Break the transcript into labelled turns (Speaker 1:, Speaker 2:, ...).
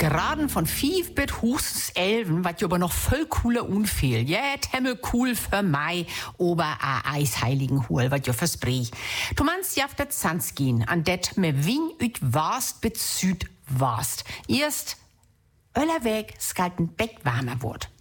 Speaker 1: Graden von 5 bis höchstens 11, was aber noch voll cooler unfehl. Ja, temme cool für Mai, ober a Eisheiligen Hol, was jo versprich. Du meinst ja auf der Zanz gehen, an det me wing üt warst bis Süd warst. Erst Öllerweg skalten Beck warmer wurd.